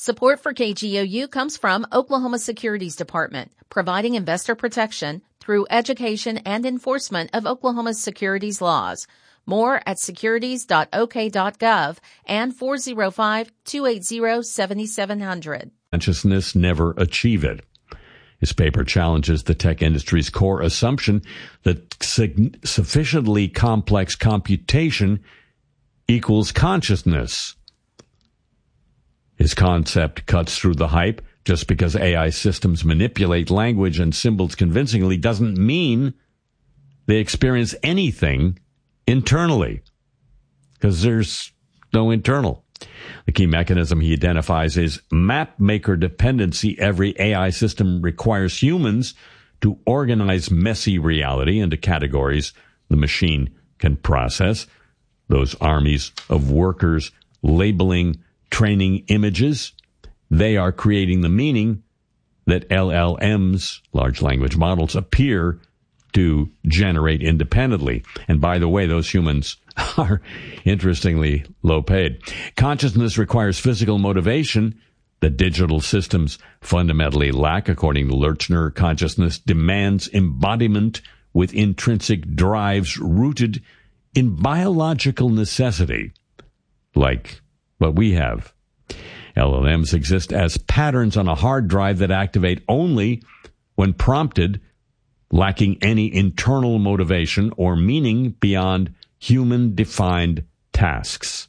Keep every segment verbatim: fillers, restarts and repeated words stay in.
Support for K G O U comes from Oklahoma Securities Department, providing investor protection through education and enforcement of Oklahoma's securities laws. More at securities dot o k dot gov and four oh five, two eight zero, seven seven zero zero. Consciousness never achieve it. His paper challenges the tech industry's core assumption that sig- sufficiently complex computation equals consciousness. His concept cuts through the hype. Just because A I systems manipulate language and symbols convincingly doesn't mean they experience anything internally, because there's no internal. The key mechanism he identifies is map maker dependency. Every A I system requires humans to organize messy reality into categories the machine can process. Those armies of workers labeling, training images, they are creating the meaning that L L Ms, large language models, appear to generate independently. And by the way, those humans are interestingly low paid. Consciousness requires physical motivation that digital systems fundamentally lack. According to Lurchner, consciousness demands embodiment with intrinsic drives rooted in biological necessity, like what we have. L L Ms exist as patterns on a hard drive that activate only when prompted, lacking any internal motivation or meaning beyond human-defined tasks.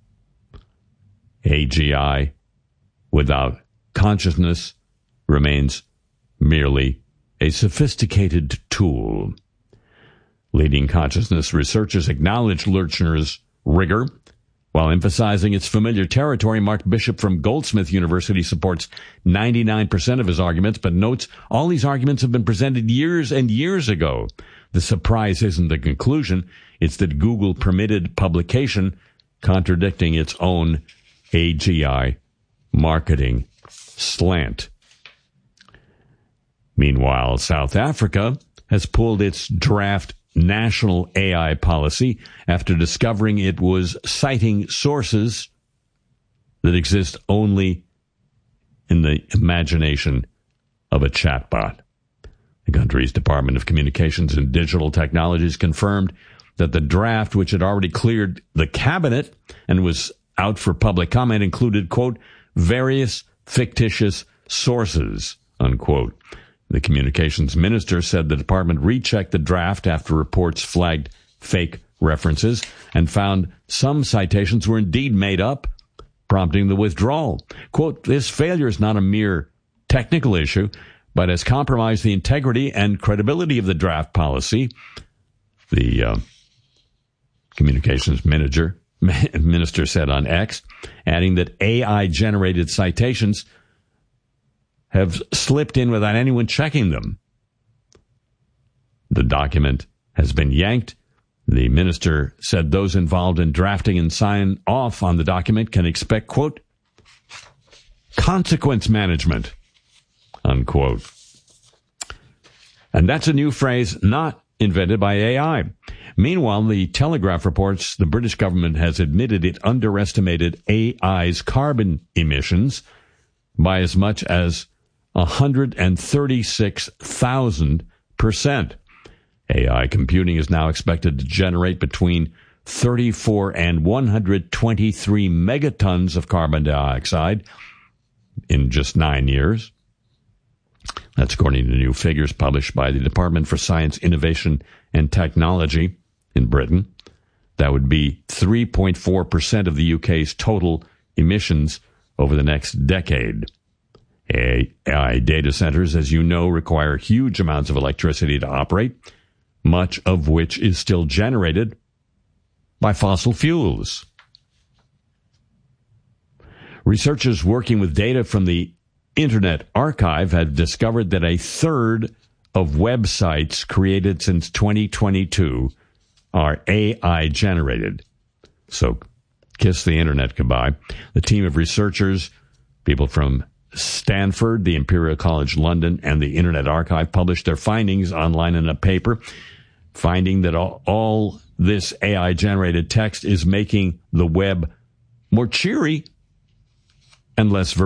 A G I without consciousness remains merely a sophisticated tool. Leading consciousness researchers acknowledge Lurchner's rigor, while emphasizing its familiar territory. Mark Bishop from Goldsmith University supports ninety-nine percent of his arguments, but notes all these arguments have been presented years and years ago. The surprise isn't the conclusion, it's that Google permitted publication contradicting its own A G I marketing slant. Meanwhile, South Africa has pulled its draft national A I policy after discovering it was citing sources that exist only in the imagination of a chatbot. The country's Department of Communications and Digital Technologies confirmed that the draft, which had already cleared the cabinet and was out for public comment, included, quote, various fictitious sources, unquote. The communications minister said the department rechecked the draft after reports flagged fake references and found some citations were indeed made up, prompting the withdrawal. Quote, this failure is not a mere technical issue, but has compromised the integrity and credibility of the draft policy. The uh, communications manager, minister said on X, adding that A I-generated citations have slipped in without anyone checking them. The document has been yanked. The minister said those involved in drafting and sign off on the document can expect, quote, consequence management, unquote. And that's a new phrase not invented by A I. Meanwhile, the Telegraph reports the British government has admitted it underestimated A I's carbon emissions by as much as one hundred thirty-six thousand percent. A I computing is now expected to generate between thirty-four and one hundred twenty-three megatons of carbon dioxide in just nine years. That's according to new figures published by the Department for Science, Innovation and Technology in Britain. That would be three point four percent of the U K's total emissions over the next decade. A I data centers, as you know, require huge amounts of electricity to operate, much of which is still generated by fossil fuels. Researchers working with data from the Internet Archive have discovered that a third of websites created since twenty twenty-two are A I generated. So kiss the Internet goodbye. The team of researchers, people from Stanford, the Imperial College London, and the Internet Archive published their findings online in a paper, finding that all, all this A I-generated text is making the web more cheery and less verbose.